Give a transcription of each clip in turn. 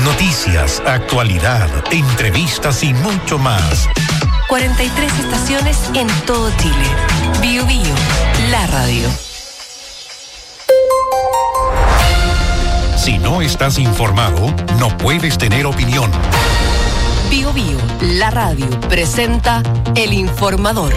Noticias, actualidad, entrevistas y mucho más. 43 estaciones en todo Chile. Bio Bio, la radio. Si no estás informado, no puedes tener opinión. Bio Bio, la radio, presenta El Informador.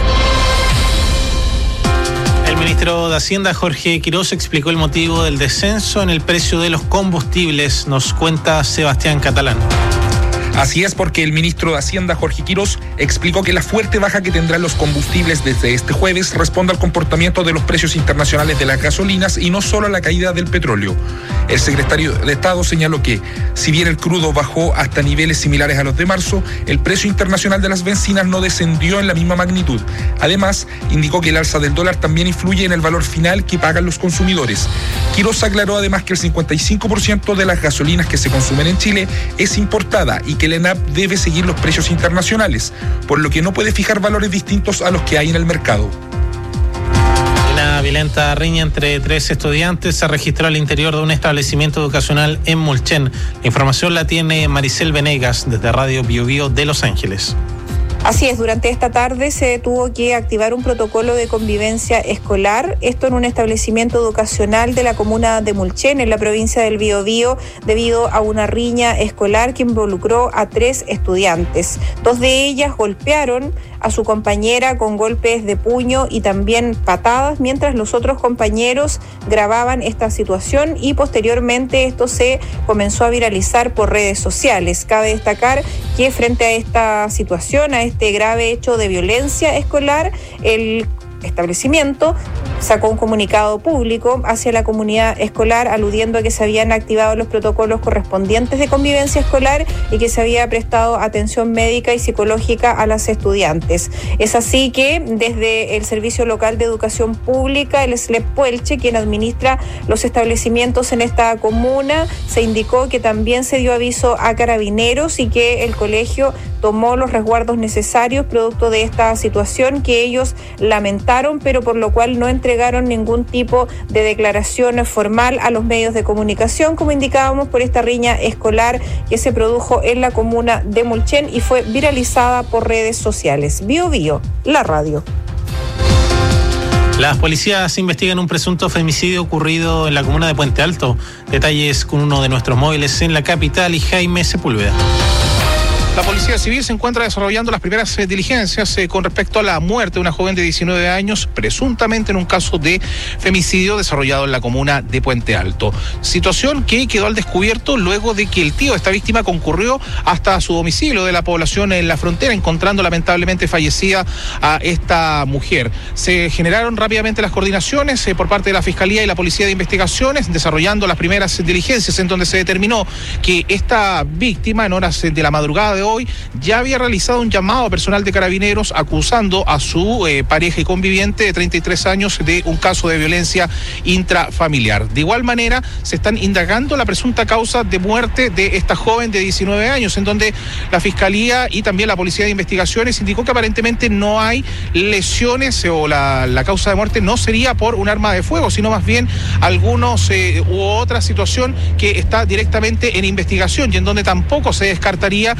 El ministro de Hacienda, Jorge Quirós, explicó el motivo del descenso en el precio de los combustibles. Nos cuenta Sebastián Catalán. Así es, porque el ministro de Hacienda, Jorge Quirós, explicó que la fuerte baja que tendrán los combustibles desde este jueves responde al comportamiento de los precios internacionales de las gasolinas y no solo a la caída del petróleo. El secretario de Estado señaló que, si bien el crudo bajó hasta niveles similares a los de marzo, el precio internacional de las bencinas no descendió en la misma magnitud. Además, indicó que el alza del dólar también influye en el valor final que pagan los consumidores. Quirós aclaró además que el 55% de las gasolinas que se consumen en Chile es importada y que el ENAP debe seguir los precios internacionales, por lo que no puede fijar valores distintos a los que hay en el mercado. Una violenta riña entre 3 estudiantes se registró al interior de un establecimiento educacional en Mulchen. La información la tiene Maricel Venegas desde Radio Bio Bio de Los Ángeles. Así es, durante esta tarde se tuvo que activar un protocolo de convivencia escolar, esto en un establecimiento educacional de la comuna de Mulchen, en la provincia del Biobío, debido a una riña escolar que involucró a 3 estudiantes. 2 de ellas golpearon a su compañera con golpes de puño y también patadas, mientras los otros compañeros grababan esta situación y posteriormente esto se comenzó a viralizar por redes sociales. Cabe destacar que frente a esta situación, a este grave hecho de violencia escolar, el establecimiento sacó un comunicado público hacia la comunidad escolar aludiendo a que se habían activado los protocolos correspondientes de convivencia escolar y que se había prestado atención médica y psicológica a las estudiantes. Es así que desde el Servicio Local de Educación Pública, el SLEP Puelche, quien administra los establecimientos en esta comuna, se indicó que también se dio aviso a Carabineros y que el colegio tomó los resguardos necesarios producto de esta situación que ellos lamentaron, pero por lo cual no entregaron ningún tipo de declaración formal a los medios de comunicación, como indicábamos, por esta riña escolar que se produjo en la comuna de Mulchen y fue viralizada por redes sociales. Bio Bio, la radio. Las policías investigan un presunto femicidio ocurrido en la comuna de Puente Alto. Detalles con uno de nuestros móviles en la capital y Jaime Sepúlveda. La Policía Civil se encuentra desarrollando las primeras diligencias con respecto a la muerte de una joven de 19 años, presuntamente en un caso de femicidio desarrollado en la comuna de Puente Alto. Situación que quedó al descubierto luego de que el tío de esta víctima concurrió hasta su domicilio de la población en la frontera, encontrando lamentablemente fallecida a esta mujer. Se generaron rápidamente las coordinaciones por parte de la Fiscalía y la Policía de Investigaciones, desarrollando las primeras diligencias en donde se determinó que esta víctima en horas de la madrugada de hoy ya había realizado un llamado a personal de Carabineros acusando a su pareja y conviviente de 33 años de un caso de violencia intrafamiliar. De igual manera, se están indagando la presunta causa de muerte de esta joven de 19 años, en donde la Fiscalía y también la Policía de Investigaciones indicó que aparentemente no hay lesiones o la causa de muerte no sería por un arma de fuego, sino más bien algunos u otra situación que está directamente en investigación y en donde tampoco se descartaría